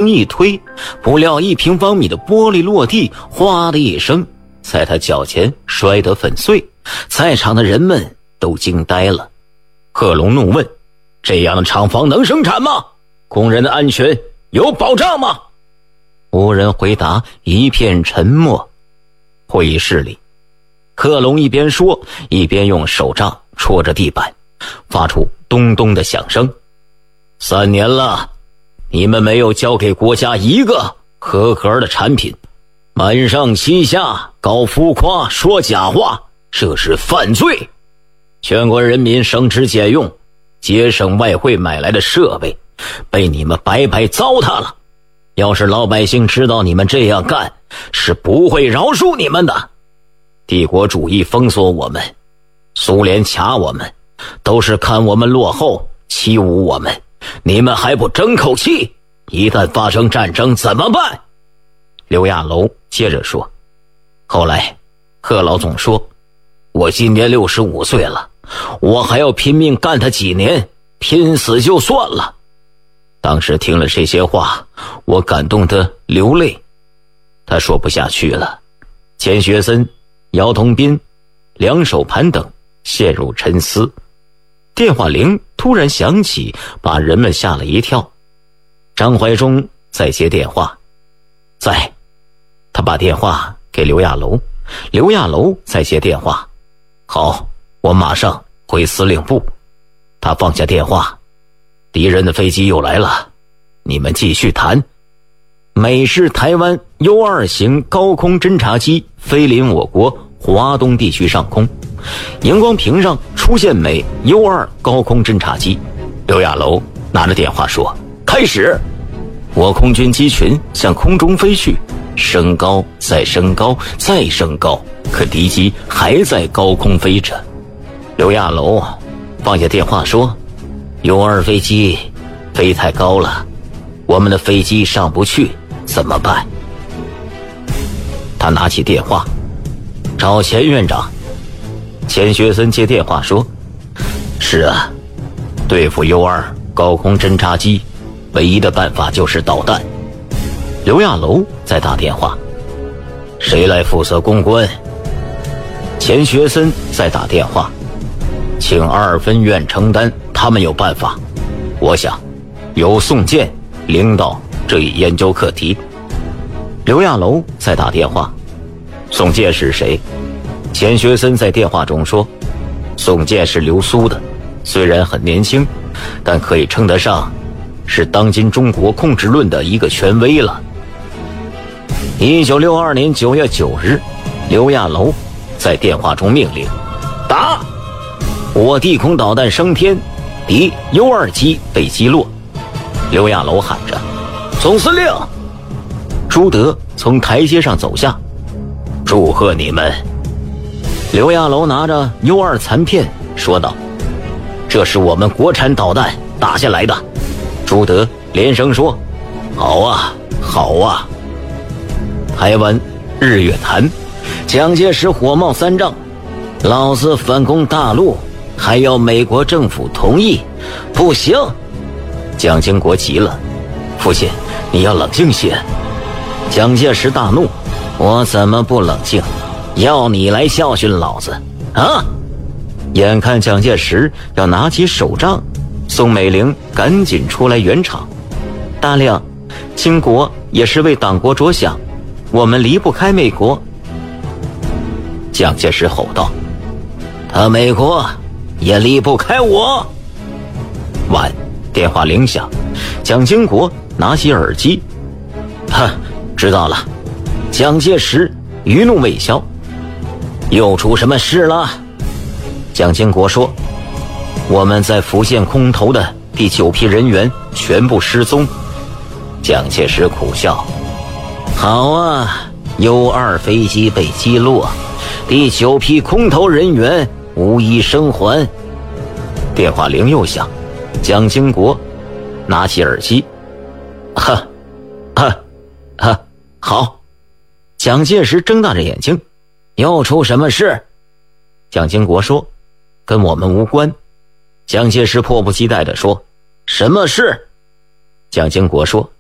轻一推，不料1平方米的玻璃落地，哗的一声，在他脚前摔得粉碎，在场的人们都惊呆了。贺龙怒问：这样的厂房能生产吗？工人的安全有保障吗？无人回答，一片沉默。会议室里，贺龙一边说，一边用手杖戳着地板，发出咚咚的响声。3年了，你们没有交给国家一个合格的产品，瞒上欺下，搞浮夸，说假话，这是犯罪。全国人民省吃俭用节省外汇买来的设备，被你们白白糟蹋了。要是老百姓知道你们这样干，是不会饶恕你们的。帝国主义封锁我们，苏联卡我们，都是看我们落后，欺侮我们。你们还不争口气？一旦发生战争怎么办？刘亚楼接着说。后来贺老总说，我今年65岁了，我还要拼命干他几年，拼死就算了。当时听了这些话，我感动得流泪。他说不下去了，钱学森、姚同斌、梁守盘等陷入沉思。电话铃突然响起，把人们吓了一跳。张怀忠在接电话。在。他把电话给刘亚楼，刘亚楼在接电话。好，我马上回司令部。他放下电话。敌人的飞机又来了，你们继续谈。美式台湾 U2 型高空侦察机飞临我国华东地区上空，荧光屏上出现美 U2 高空侦察机。刘亚楼拿着电话说：开始。我空军机群向空中飞去，升高再升高再升高，可敌机还在高空飞着。刘亚楼放下电话说：U2 飞机飞太高了，我们的飞机上不去，怎么办？他拿起电话，找钱院长。钱学森接电话说：是啊，对付 U2 高空侦察机唯一的办法就是导弹。刘亚楼在打电话。谁来负责攻关？钱学森在打电话。请2分院承担，他们有办法。我想由宋健领导这一研究课题。刘亚楼在打电话。宋健是谁？钱学森在电话中说，宋健是留苏的，虽然很年轻，但可以称得上是当今中国控制论的一个权威了。1962年9月9日，刘亚楼在电话中命令：打！我地空导弹升天，敌 U2 机被击落。刘亚楼喊着：总司令！朱德从台阶上走下，祝贺你们。刘亚楼拿着 U2 残片说道：这是我们国产导弹打下来的。朱德连声说：好啊，好啊。台湾日月潭，蒋介石火冒三丈，老子反攻大陆，还要美国政府同意，不行。蒋经国急了：父亲，你要冷静些。蒋介石大怒：我怎么不冷静？要你来教训老子啊！眼看蒋介石要拿起手杖，宋美龄赶紧出来圆场：大亮，经国也是为党国着想，我们离不开美国。蒋介石吼道：他美国也离不开我。晚，电话铃响，蒋经国拿起耳机：知道了。蒋介石余怒未消：又出什么事了？蒋经国说：我们在福建空投的第9批人员全部失踪。蒋介石苦笑：好啊， U2 飞机被击落，第9批空投人员无一生还。电话铃又响，蒋经国拿起耳机：好。蒋介石睁大着眼睛：又出什么事？蒋经国说：跟我们无关。蒋介石迫不及待地说：什么事？蒋经国说：